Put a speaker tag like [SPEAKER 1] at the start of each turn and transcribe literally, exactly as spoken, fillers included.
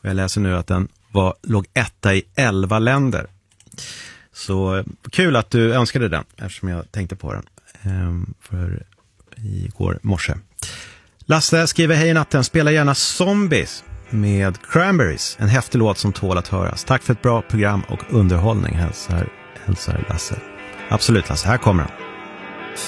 [SPEAKER 1] Och jag läser nu att den var, låg etta i elva länder. Så kul att du önskade den, eftersom jag tänkte på den ehm, för igår morse. Lasse skriver: hej natten, spela gärna Zombies med Cranberries. En häftig låt som tål att höras. Tack för ett bra program och underhållning, hälsar, hälsar Lasse. Absolut Lasse, här kommer den.